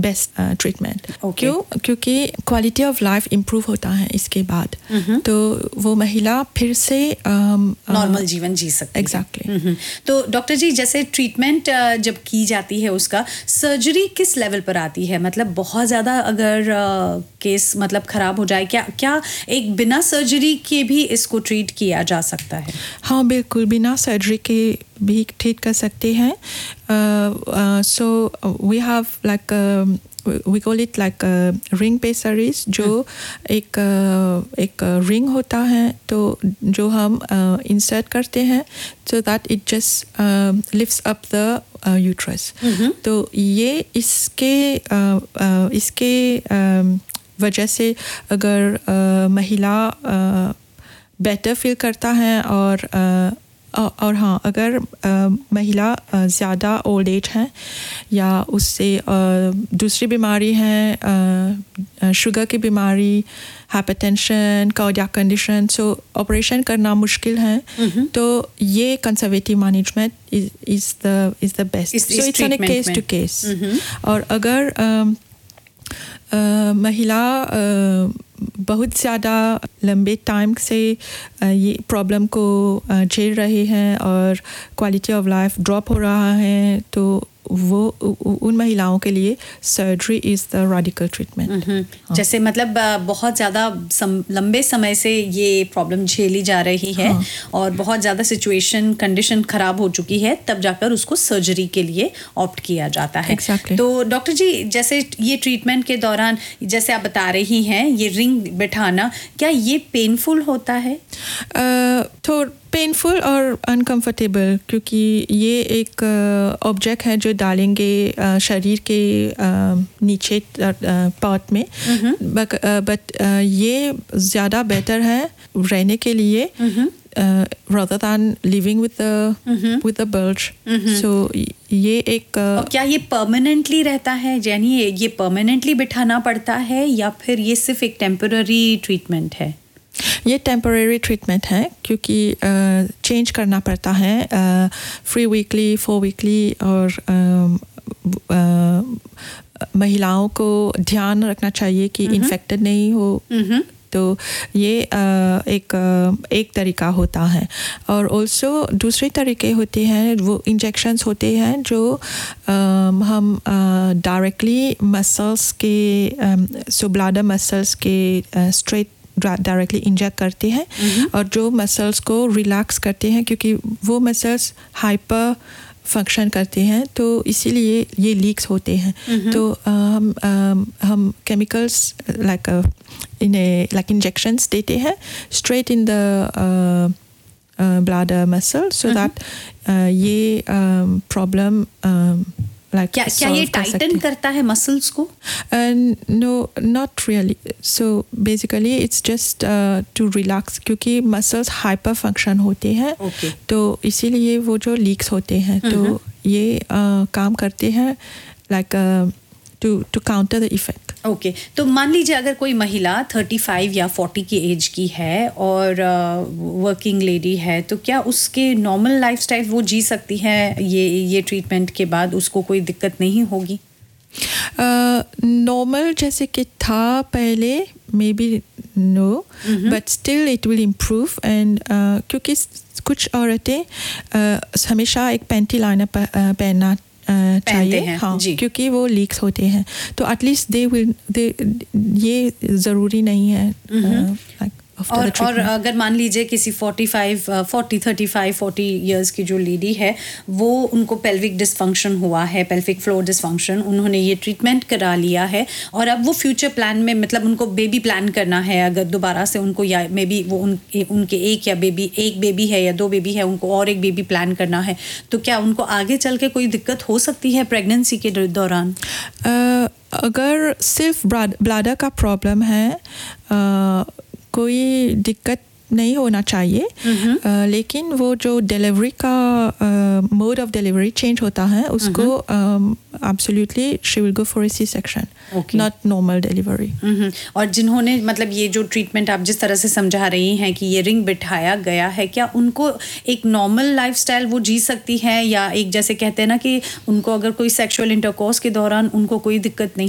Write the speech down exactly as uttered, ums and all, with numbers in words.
Best treatment. Okay. क्यों? क्योंकि quality of life improve होता है इसके बाद, तो वो महिला फिर से नॉर्मल जीवन जी सकती है। एग्जैक्टली। तो डॉक्टर जी, जैसे ट्रीटमेंट जब की जाती है उसका सर्जरी किस लेवल पर आती है? मतलब बहुत ज़्यादा अगर केस मतलब ख़राब हो जाए, क्या क्या एक बिना सर्जरी के भी इसको ट्रीट किया जा सकता है? हाँ बिल्कुल, बिना सर्जरी के भी ट्रीट कर सकते हैं। So we have like we call it like a ring pessaries, जो एक एक रिंग होता है, तो जो हम इंसर्ट करते हैं so that it just uh, lifts up the uh, uterus. तो ये इसके uh, uh, इसके uh, वजह से अगर uh, महिला बेटर uh, फील करता है और uh, और हाँ, अगर महिला ज़्यादा ओल्ड एज है या उससे दूसरी बीमारी है, शुगर की बीमारी, हाइपरटेंशन, कार्डियक कंडीशन, सो ऑपरेशन करना मुश्किल है, तो ये conservative management is the is the best. So it's on A case to case. और अगर महिला बहुत ज़्यादा लंबे टाइम से ये प्रॉब्लम को झेल रही हैं और क्वालिटी ऑफ लाइफ ड्रॉप हो रहा है, तो वो उन महिलाओं के लिए surgery is the radical treatment. जैसे मतलब बहुत ज़्यादा लंबे समय से ये प्रॉब्लम झेली जा रही है, हाँ। और बहुत ज़्यादा सिचुएशन कंडीशन ख़राब हो चुकी है, तब जाकर उसको सर्जरी के लिए ऑप्ट किया जाता है। exactly. तो डॉक्टर जी, जैसे ये ट्रीटमेंट के दौरान जैसे आप बता रही हैं ये रिंग बिठाना, क्या ये पेनफुल होता है? तो पेनफुल और अनकंफर्टेबल, क्योंकि ये एक ऑब्जेक्ट uh, है जो डालेंगे uh, शरीर के uh, नीचे पार्ट में, बट बट ये ज़्यादा बेटर है रहने के लिए rather than living with the with the bulge. So ये एक uh, क्या ये परमानेंटली रहता है, यानी ये परमानेंटली बिठाना पड़ता है या फिर ये सिर्फ एक टेम्पररी ट्रीटमेंट है? ये टेम्परेरी ट्रीटमेंट है, क्योंकि चेंज uh, करना पड़ता है फ्री वीकली, फोर वीकली, और uh, uh, महिलाओं को ध्यान रखना चाहिए कि इन्फेक्टेड नहीं हो, तो ये uh, एक uh, एक तरीका होता है। और ऑल्सो दूसरे तरीके होते हैं, वो इंजेक्शंस होते हैं जो um, हम डायरेक्टली uh, मसल्स के सो ब्लैडर मसल्स के स्ट्रेट uh, डायरेक्टली इंजेक्ट करते हैं, और जो मसल्स को रिलैक्स करते हैं, क्योंकि वो मसल्स हाइपर फंक्शन करते हैं, तो इसीलिए ये लीक्स होते हैं। तो हम हम chemicals like in like injections देते हैं straight in the bladder muscle, so that ये प्रॉब्लम Like क्या क्या ये टाइटन करता है मसल्स को? No not really. So basically it's just to relax, क्योंकि मसल्स हाइपर फंक्शन होते हैं, okay. तो इसीलिए वो जो लीक्स होते हैं, तो ये uh, काम करते हैं like to to counter the effect. Okay okay. तो मान लीजिए अगर कोई महिला पैंतीस या चालीस की एज की है और वर्किंग uh, लेडी है, तो क्या उसके नॉर्मल लाइफस्टाइल वो जी सकती है? ये ये ट्रीटमेंट के बाद उसको कोई दिक्कत नहीं होगी? नॉर्मल uh, जैसे कि था पहले, may be no, but still it will improve. And क्योंकि कुछ औरतें uh, हमेशा एक पैंटी लाइनर पहनना चाहिए, हाँ, क्योंकि वो लीक्स होते हैं, तो एटलीस्ट दे विल दे ये ज़रूरी नहीं है। uh, और, और अगर मान लीजिए किसी पैंतालीस, चालीस, पैंतीस, चालीस इयर्स की जो लेडी है, वो उनको पेल्विक डिसफंक्शन हुआ है, पेल्विक फ्लोर डिसफंक्शन, उन्होंने ये ट्रीटमेंट करा लिया है, और अब वो फ्यूचर प्लान में मतलब उनको बेबी प्लान करना है, अगर दोबारा से उनको, या मे बी वो उन, उनके एक या बेबी एक बेबी है या दो बेबी है, उनको और एक बेबी प्लान करना है, तो क्या उनको आगे चल के कोई दिक्कत हो सकती है प्रेगनेंसी के दौरान? uh, अगर सिर्फ ब्लैडर का प्रॉब्लम है, uh, कोई दिक्कत नहीं होना चाहिए, uh, लेकिन वो जो डिलीवरी का मोड ऑफ डिलीवरी चेंज होता है, उसको absolutely she will go for a C section, not normal delivery. और जिन्होंने मतलब ये जो ट्रीटमेंट आप जिस तरह से समझा रही हैं कि ये रिंग बिठाया गया है, क्या उनको एक नॉर्मल लाइफस्टाइल वो जी सकती हैं, या एक जैसे कहते हैं ना कि उनको अगर कोई सेक्सुअल इंटरकोर्स के दौरान उनको कोई दिक्कत नहीं